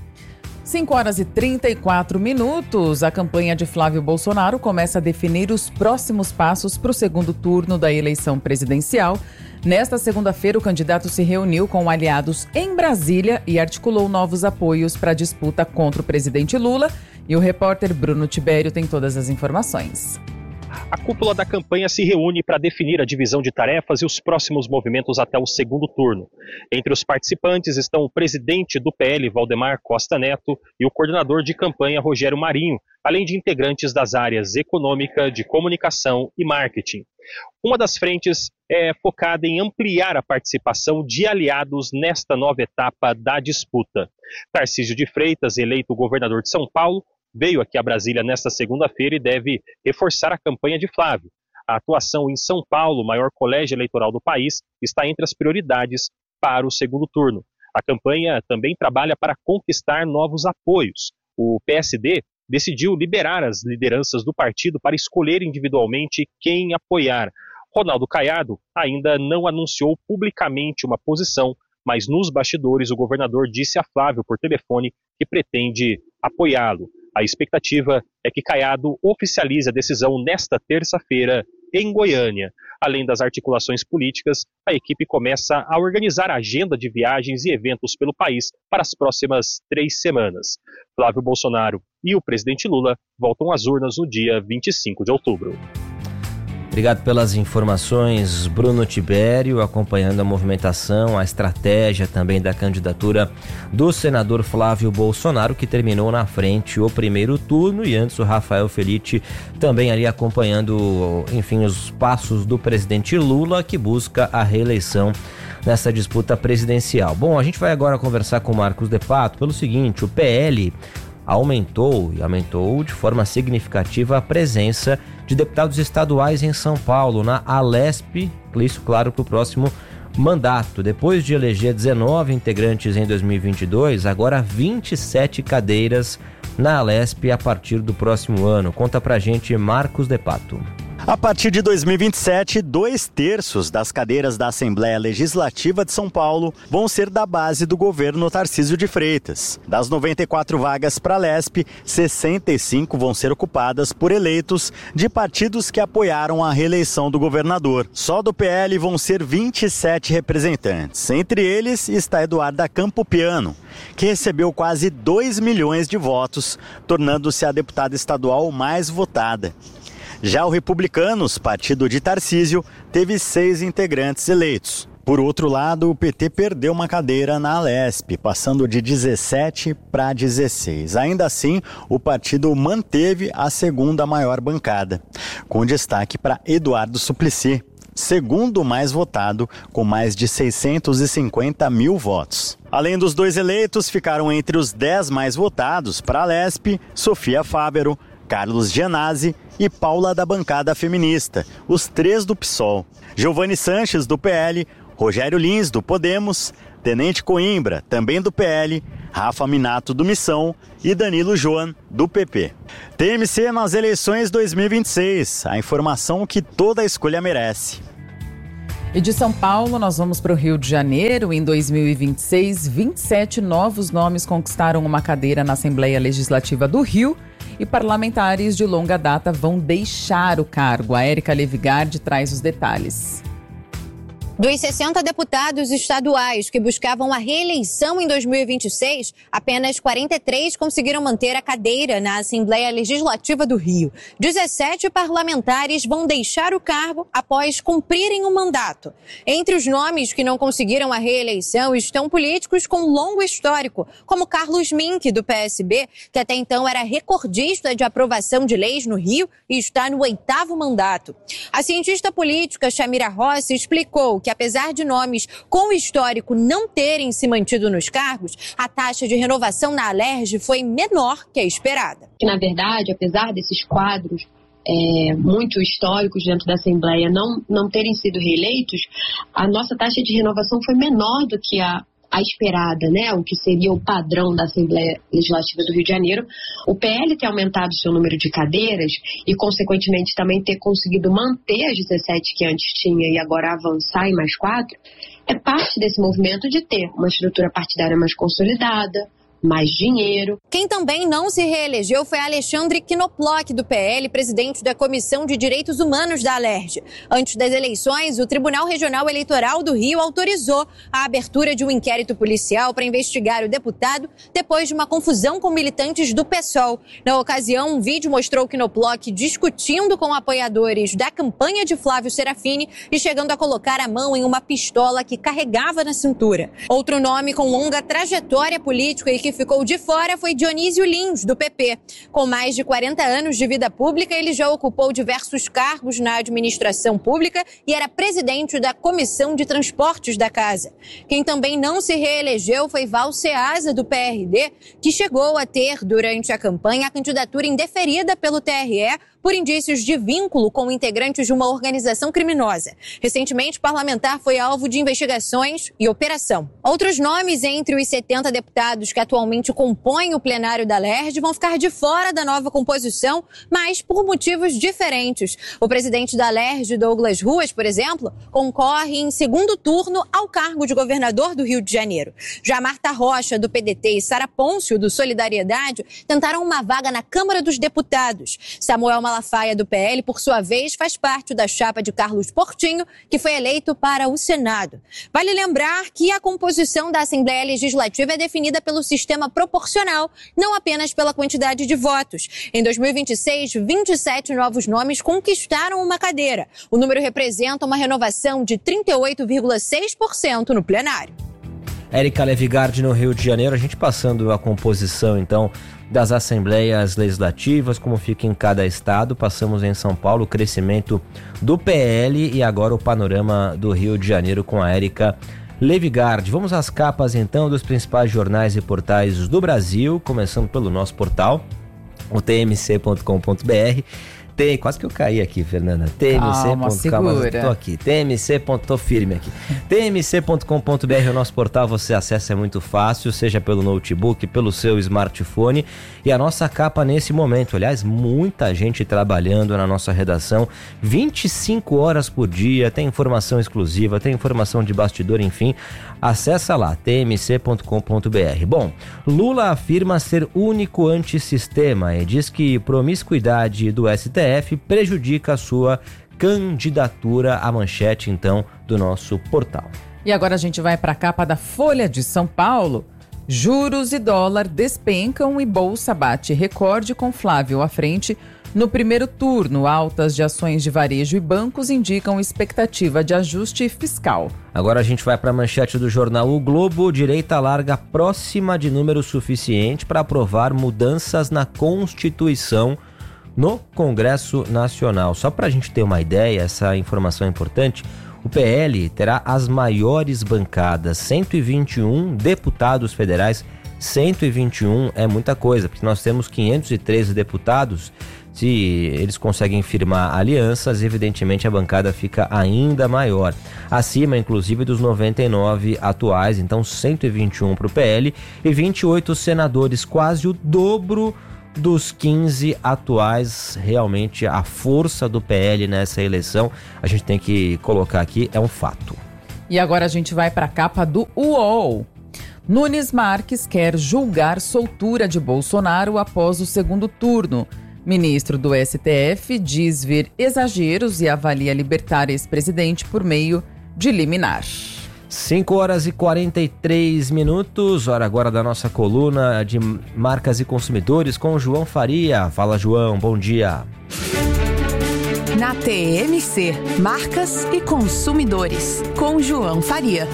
cinco horas e trinta e quatro minutos, a campanha de Flávio Bolsonaro começa a definir os próximos passos para o segundo turno da eleição presidencial. Nesta segunda-feira, o candidato se reuniu com aliados em Brasília e articulou novos apoios para a disputa contra o presidente Lula. E o repórter Bruno Tibério tem todas as informações. A cúpula da campanha se reúne para definir a divisão de tarefas e os próximos movimentos até o segundo turno. Entre os participantes estão o presidente do P L, Valdemar Costa Neto, e o coordenador de campanha, Rogério Marinho, além de integrantes das áreas econômica, de comunicação e marketing. Uma das frentes é focada em ampliar a participação de aliados nesta nova etapa da disputa. Tarcísio de Freitas, eleito governador de São Paulo, veio aqui a Brasília nesta segunda-feira e deve reforçar a campanha de Flávio. A atuação em São Paulo, o maior colégio eleitoral do país, está entre as prioridades para o segundo turno. A campanha também trabalha para conquistar novos apoios. O P S D decidiu liberar as lideranças do partido para escolher individualmente quem apoiar. Ronaldo Caiado ainda não anunciou publicamente uma posição, mas nos bastidores o governador disse a Flávio por telefone que pretende apoiá-lo. A expectativa é que Caiado oficialize a decisão nesta terça-feira em Goiânia. Além das articulações políticas, a equipe começa a organizar a agenda de viagens e eventos pelo país para as próximas três semanas. Flávio Bolsonaro e o presidente Lula voltam às urnas no dia vinte e cinco de outubro. Obrigado pelas informações, Bruno Tibério, acompanhando a movimentação, a estratégia também da candidatura do senador Flávio Bolsonaro, que terminou na frente o primeiro turno, e antes o Rafael Felitti também ali acompanhando, enfim, os passos do presidente Lula, que busca a reeleição nessa disputa presidencial. Bom, a gente vai agora conversar com o Marcos De Pato pelo seguinte: o P L aumentou e aumentou de forma significativa a presença de deputados estaduais em São Paulo, na Alesp, isso claro para o próximo mandato. Depois de eleger dezenove integrantes em dois mil e vinte e dois, agora vinte e sete cadeiras na Alesp a partir do próximo ano. Conta pra gente Marcos De Pato. A partir de dois mil e vinte e sete, dois terços das cadeiras da Assembleia Legislativa de São Paulo vão ser da base do governo Tarcísio de Freitas. Das noventa e quatro vagas para a Lesp, sessenta e cinco vão ser ocupadas por eleitos de partidos que apoiaram a reeleição do governador. Só do P L vão ser vinte e sete representantes. Entre eles está Eduarda Campopiano, que recebeu quase dois milhões de votos, tornando-se a deputada estadual mais votada. Já o Republicanos, partido de Tarcísio, teve seis integrantes eleitos. Por outro lado, o P T perdeu uma cadeira na Alesp, passando de dezessete para dezesseis. Ainda assim, o partido manteve a segunda maior bancada, com destaque para Eduardo Suplicy, segundo mais votado, com mais de seiscentos e cinquenta mil votos. Além dos dois eleitos, ficaram entre os dez mais votados para a Alesp Sofia Fávero, Carlos Gianazzi e Paula da bancada feminista, os três do P SOL. Giovanni Sanches, do P L, Rogério Lins, do Podemos, Tenente Coimbra, também do P L, Rafa Minato, do Missão e Danilo Joan, do P P. T M C nas eleições dois mil e vinte e seis, a informação que toda escolha merece. E de São Paulo, nós vamos para o Rio de Janeiro. Em dois mil e vinte e seis, vinte e sete novos nomes conquistaram uma cadeira na Assembleia Legislativa do Rio e parlamentares de longa data vão deixar o cargo. A Érica Levigardi traz os detalhes. Dos sessenta deputados estaduais que buscavam a reeleição em dois mil e vinte e seis, apenas quarenta e três conseguiram manter a cadeira na Assembleia Legislativa do Rio. dezessete parlamentares vão deixar o cargo após cumprirem o mandato. Entre os nomes que não conseguiram a reeleição estão políticos com longo histórico, como Carlos Mink, do P S B, que até então era recordista de aprovação de leis no Rio e está no oitavo mandato. A cientista política Chamira Rossi explicou que, apesar de nomes com histórico não terem se mantido nos cargos, a taxa de renovação na Alerj foi menor que a esperada. Que, na verdade, apesar desses quadros é, muito históricos dentro da Assembleia não, não terem sido reeleitos, a nossa taxa de renovação foi menor do que a a esperada, né, o que seria o padrão da Assembleia Legislativa do Rio de Janeiro. O P L ter aumentado o seu número de cadeiras e, consequentemente, também ter conseguido manter as dezessete que antes tinha e agora avançar em mais quatro, é parte desse movimento de ter uma estrutura partidária mais consolidada, mais dinheiro. Quem também não se reelegeu foi Alexandre Knoploch, do P L, presidente da Comissão de Direitos Humanos da Alerj. Antes das eleições, o Tribunal Regional Eleitoral do Rio autorizou a abertura de um inquérito policial para investigar o deputado depois de uma confusão com militantes do P SOL. Na ocasião, um vídeo mostrou Knoploch discutindo com apoiadores da campanha de Flávio Serafini e chegando a colocar a mão em uma pistola que carregava na cintura. Outro nome com longa trajetória política e que ficou de fora foi Dionísio Lins, do P P. Com mais de quarenta anos de vida pública, ele já ocupou diversos cargos na administração pública e era presidente da Comissão de Transportes da Casa. Quem também não se reelegeu foi Val Ceasa, do P R D, que chegou a ter, durante a campanha, a candidatura indeferida pelo T R E por indícios de vínculo com integrantes de uma organização criminosa. Recentemente, o parlamentar foi alvo de investigações e operação. Outros nomes entre os setenta deputados que atualmente compõem o plenário da Alerj vão ficar de fora da nova composição, mas por motivos diferentes. O presidente da Alerj, Douglas Ruas, por exemplo, concorre em segundo turno ao cargo de governador do Rio de Janeiro. Já Marta Rocha, do P D T, e Sara Pôncio, do Solidariedade, tentaram uma vaga na Câmara dos Deputados. Samuel Malafaia Malafaia, do P L, por sua vez, faz parte da chapa de Carlos Portinho, que foi eleito para o Senado. Vale lembrar que a composição da Assembleia Legislativa é definida pelo sistema proporcional, não apenas pela quantidade de votos. Em dois mil e vinte e seis, vinte e sete novos nomes conquistaram uma cadeira. O número representa uma renovação de trinta e oito vírgula seis por cento no plenário. Érica Levigardi, no Rio de Janeiro, a gente passando a composição, então, das assembleias legislativas, como fica em cada estado. Passamos em São Paulo, o crescimento do P L e agora o panorama do Rio de Janeiro com a Érica Levigardi. Vamos às capas, então, dos principais jornais e portais do Brasil, começando pelo nosso portal, o t m c ponto com ponto b r. Tem, quase que eu caí aqui, Fernanda. T M C. Calma, segura. Tô aqui. T M C. Tô firme aqui. T M C ponto com ponto b r é o nosso portal, você acessa, é muito fácil, seja pelo notebook, pelo seu smartphone. E a nossa capa nesse momento, aliás, muita gente trabalhando na nossa redação, vinte e cinco horas por dia, tem informação exclusiva, tem informação de bastidor, enfim. Acessa lá, t m c ponto com ponto b r. Bom, Lula afirma ser único antissistema e diz que promiscuidade do S T F prejudica a sua candidatura. À manchete, então, do nosso portal. E agora a gente vai para a capa da Folha de São Paulo. Juros e dólar despencam e bolsa bate recorde com Flávio à frente. No primeiro turno, altas de ações de varejo e bancos indicam expectativa de ajuste fiscal. Agora a gente vai para a manchete do jornal O Globo. Direita larga próxima de número suficiente para aprovar mudanças na Constituição no Congresso Nacional. Só para a gente ter uma ideia, essa informação é importante, o P L terá as maiores bancadas, cento e vinte e um deputados federais. Cento e vinte e um é muita coisa, porque nós temos quinhentos e treze deputados. Se eles conseguem firmar alianças, evidentemente a bancada fica ainda maior, acima inclusive dos noventa e nove atuais. Então cento e vinte e um para o P L e vinte e oito senadores, quase o dobro dos quinze atuais. Realmente a força do P L nessa eleição, a gente tem que colocar aqui, é um fato. E agora a gente vai para a capa do U O L. Nunes Marques quer julgar soltura de Bolsonaro após o segundo turno. Ministro do S T F diz ver exageros e avalia libertar ex-presidente por meio de liminar. cinco horas e quarenta e três minutos, hora agora da nossa coluna de marcas e consumidores com o João Faria. Fala, João, bom dia. Na T M C, marcas e consumidores, com João Faria.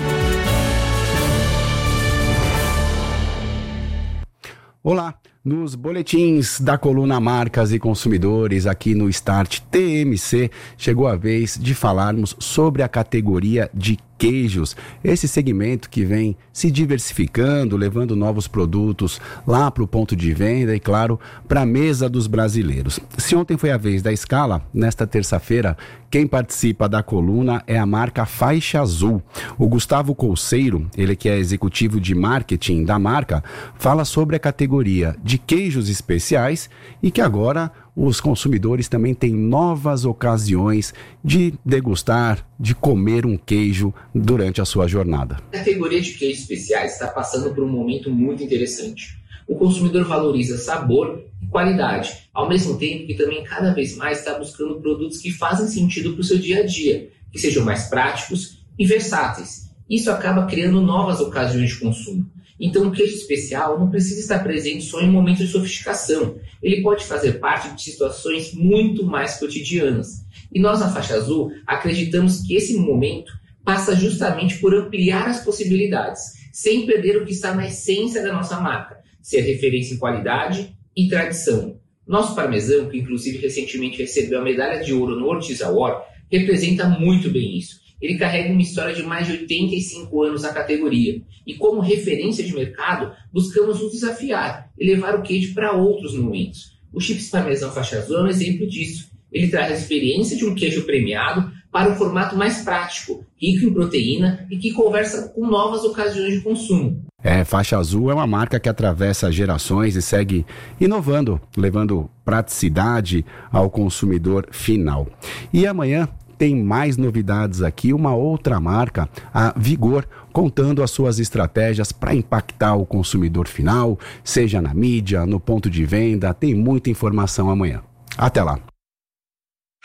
Olá, nos boletins da coluna Marcas e Consumidores aqui no Start T M C, chegou a vez de falarmos sobre a categoria de queijos, esse segmento que vem se diversificando, levando novos produtos lá para o ponto de venda e, claro, para a mesa dos brasileiros. Se ontem foi a vez da escala, nesta terça-feira, quem participa da coluna é a marca Faixa Azul. O Gustavo Colseiro, ele que é executivo de marketing da marca, fala sobre a categoria de queijos especiais e que agora os consumidores também têm novas ocasiões de degustar, de comer um queijo durante a sua jornada. A categoria de queijos especiais está passando por um momento muito interessante. O consumidor valoriza sabor e qualidade, ao mesmo tempo que também cada vez mais está buscando produtos que fazem sentido para o seu dia a dia, que sejam mais práticos e versáteis. Isso acaba criando novas ocasiões de consumo. Então, o queijo especial não precisa estar presente só em momentos de sofisticação. Ele pode fazer parte de situações muito mais cotidianas. E nós, na Faixa Azul, acreditamos que esse momento passa justamente por ampliar as possibilidades, sem perder o que está na essência da nossa marca, ser referência em qualidade e tradição. Nosso parmesão, que inclusive recentemente recebeu a medalha de ouro no Ortiz Award, representa muito bem isso. Ele carrega uma história de mais de oitenta e cinco anos na categoria. E como referência de mercado, buscamos nos desafiar e levar o queijo para outros momentos. O Chips Parmesão Faixa Azul é um exemplo disso. Ele traz a experiência de um queijo premiado para um formato mais prático, rico em proteína e que conversa com novas ocasiões de consumo. É, Faixa Azul é uma marca que atravessa gerações e segue inovando, levando praticidade ao consumidor final. E amanhã tem mais novidades aqui, uma outra marca, a Vigor, contando as suas estratégias para impactar o consumidor final, seja na mídia, no ponto de venda. Tem muita informação amanhã. Até lá!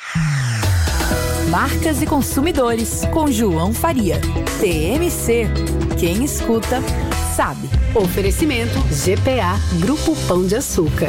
Marcas e consumidores, com João Faria. T M C. Quem escuta, sabe. Oferecimento G P A, Grupo Pão de Açúcar.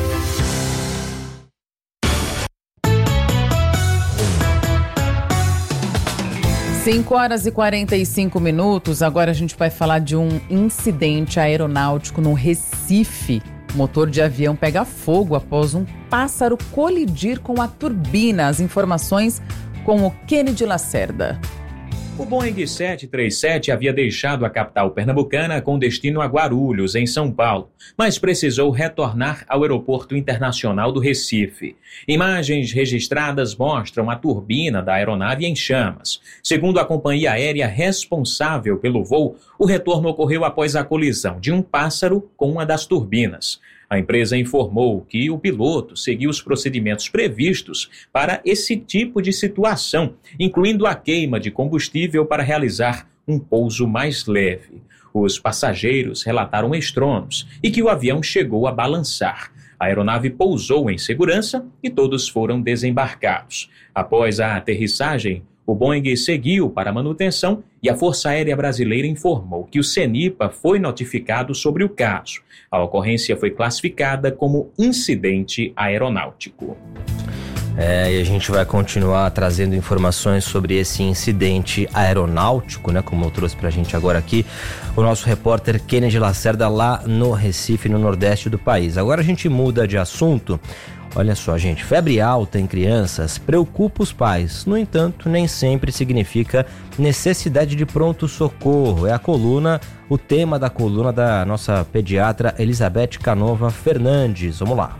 cinco horas e quarenta e cinco minutos. Agora a gente vai falar de um incidente aeronáutico no Recife. O motor de avião pega fogo após um pássaro colidir com a turbina. As informações com o Kennedy Lacerda. O Boeing sete três sete havia deixado a capital pernambucana com destino a Guarulhos, em São Paulo, mas precisou retornar ao Aeroporto Internacional do Recife. Imagens registradas mostram a turbina da aeronave em chamas. Segundo a companhia aérea responsável pelo voo, o retorno ocorreu após a colisão de um pássaro com uma das turbinas. A empresa informou que o piloto seguiu os procedimentos previstos para esse tipo de situação, incluindo a queima de combustível para realizar um pouso mais leve. Os passageiros relataram estrondo e que o avião chegou a balançar. A aeronave pousou em segurança e todos foram desembarcados. Após a aterrissagem, o Boeing seguiu para a manutenção e a Força Aérea Brasileira informou que o CENIPA foi notificado sobre o caso. A ocorrência foi classificada como incidente aeronáutico. É, e a gente vai continuar trazendo informações sobre esse incidente aeronáutico, né? Como eu trouxe pra gente agora aqui, o nosso repórter Kennedy Lacerda lá no Recife, no nordeste do país. Agora a gente muda de assunto. Olha só, gente, febre alta em crianças preocupa os pais. No entanto, nem sempre significa necessidade de pronto-socorro. É a coluna, o tema da coluna da nossa pediatra Elizabeth Canova Fernandes. Vamos lá.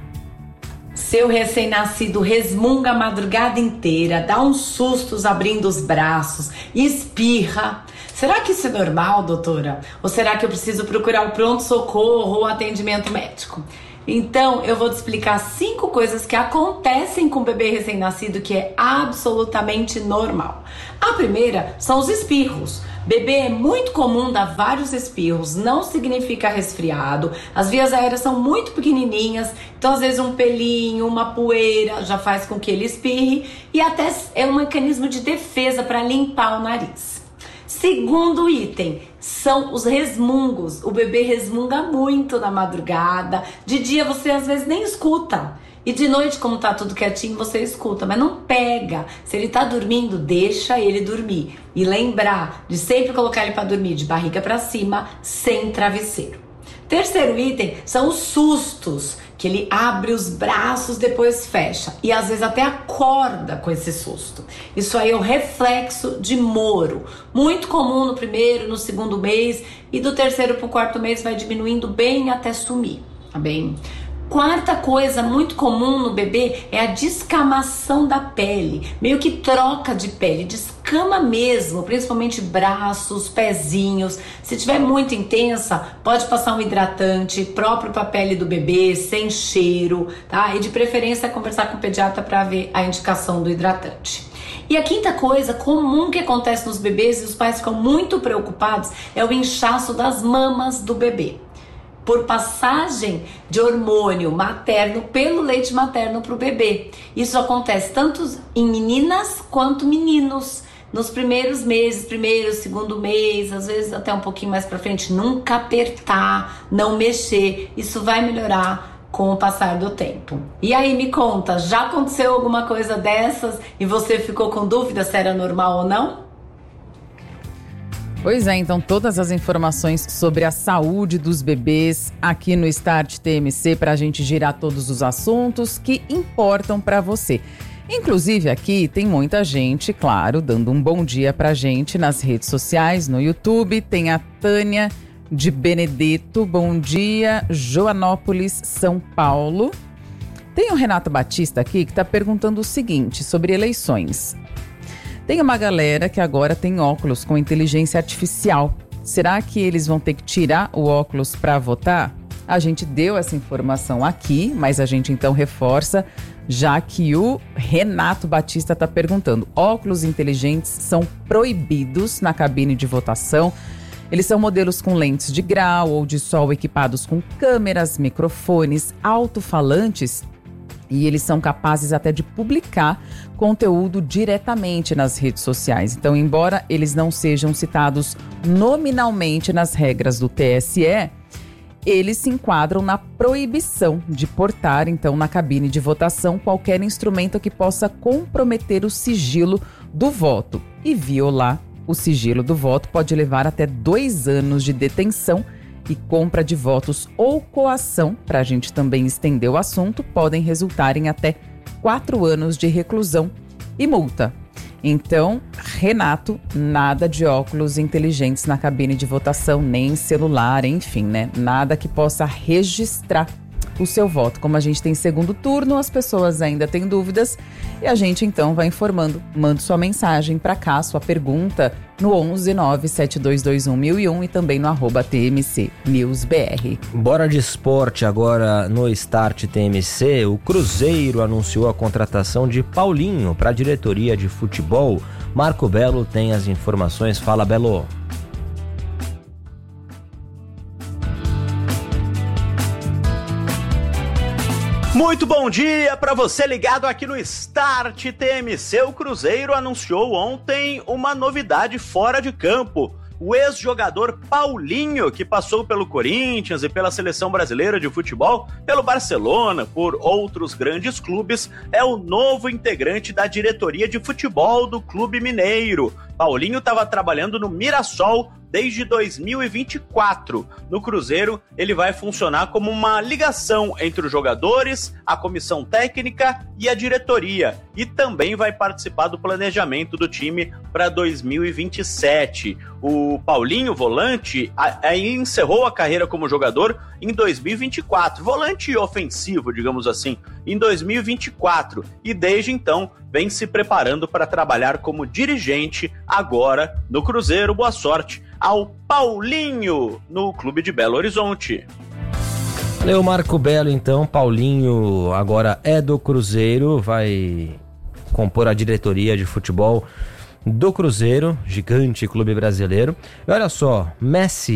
Seu recém-nascido resmunga a madrugada inteira, dá uns sustos abrindo os braços, espirra. Será que isso é normal, doutora? Ou será que eu preciso procurar o pronto-socorro ou atendimento médico? Então, eu vou te explicar cinco coisas que acontecem com o bebê recém-nascido que é absolutamente normal. A primeira são os espirros. Bebê é muito comum dar vários espirros, não significa resfriado. As vias aéreas são muito pequenininhas, então às vezes um pelinho, uma poeira já faz com que ele espirre e até é um mecanismo de defesa para limpar o nariz. Segundo item, são os resmungos. O bebê resmunga muito na madrugada. De dia você às vezes nem escuta. E de noite, como tá tudo quietinho, você escuta, mas não pega. Se ele tá dormindo, deixa ele dormir. E lembrar de sempre colocar ele para dormir de barriga para cima, sem travesseiro. Terceiro item são os sustos, que ele abre os braços, depois fecha. E às vezes até acorda com esse susto. Isso aí é o reflexo de Moro. Muito comum no primeiro, no segundo mês. E do terceiro para o quarto mês vai diminuindo bem até sumir, tá bem? Quarta coisa muito comum no bebê é a descamação da pele. Meio que troca de pele, descama mesmo, principalmente braços, pezinhos. Se tiver muito intensa, pode passar um hidratante próprio para a pele do bebê, sem cheiro, tá? E de preferência conversar com o pediatra para ver a indicação do hidratante. E a quinta coisa comum que acontece nos bebês e os pais ficam muito preocupados é o inchaço das mamas do bebê. Por passagem de hormônio materno pelo leite materno para o bebê. Isso acontece tanto em meninas quanto meninos. Nos primeiros meses, primeiro, segundo mês, às vezes até um pouquinho mais para frente, nunca apertar, não mexer. Isso vai melhorar com o passar do tempo. E aí, me conta, já aconteceu alguma coisa dessas e você ficou com dúvida se era normal ou não? Pois é, então todas as informações sobre a saúde dos bebês aqui no Start T M C para a gente girar todos os assuntos que importam para você. Inclusive aqui tem muita gente, claro, dando um bom dia pra gente nas redes sociais, no YouTube. Tem a Tânia de Benedetto, bom dia, Joanópolis, São Paulo. Tem o Renato Batista aqui que está perguntando o seguinte sobre eleições. Tem uma galera que agora tem óculos com inteligência artificial. Será que eles vão ter que tirar o óculos para votar? A gente deu essa informação aqui, mas a gente então reforça, já que o Renato Batista está perguntando. Óculos inteligentes são proibidos na cabine de votação. Eles são modelos com lentes de grau ou de sol equipados com câmeras, microfones, alto-falantes E eles são capazes até de publicar conteúdo diretamente nas redes sociais. Então, embora eles não sejam citados nominalmente nas regras do T S E, eles se enquadram na proibição de portar, então, na cabine de votação, qualquer instrumento que possa comprometer o sigilo do voto. E violar o sigilo do voto pode levar até dois anos de detenção, e compra de votos ou coação, para a gente também estender o assunto, podem resultar em até quatro anos de reclusão e multa. Então, Renato, nada de óculos inteligentes na cabine de votação, nem celular, enfim, né? Nada que possa registrar o seu voto. Como a gente tem segundo turno, as pessoas ainda têm dúvidas e a gente então vai informando. Mande sua mensagem para cá, sua pergunta no onze nove sete dois dois um mil e um e também no arroba T M C News B R. Bora de esporte agora no Start T M C. O Cruzeiro anunciou a contratação de Paulinho para a diretoria de futebol. Marco Belo tem as informações. Fala, Belo. Muito bom dia para você ligado aqui no Start T M C. O Cruzeiro anunciou ontem uma novidade fora de campo. O ex-jogador Paulinho, que passou pelo Corinthians e pela Seleção Brasileira de Futebol, pelo Barcelona, por outros grandes clubes, é o novo integrante da diretoria de futebol do Clube Mineiro. Paulinho estava trabalhando no Mirassol desde dois mil e vinte e quatro. No Cruzeiro, ele vai funcionar como uma ligação entre os jogadores, a comissão técnica e a diretoria. E também vai participar do planejamento do time para dois mil e vinte e sete. O Paulinho, volante, aí encerrou a carreira como jogador em dois mil e vinte e quatro. Volante ofensivo, digamos assim, em dois mil e vinte e quatro. E desde então vem se preparando para trabalhar como dirigente agora no Cruzeiro. Boa sorte ao Paulinho no Clube de Belo Horizonte. Valeu, Marco Belo. Então, Paulinho agora é do Cruzeiro, vai compor a diretoria de futebol do Cruzeiro, gigante clube brasileiro. E olha só, Messi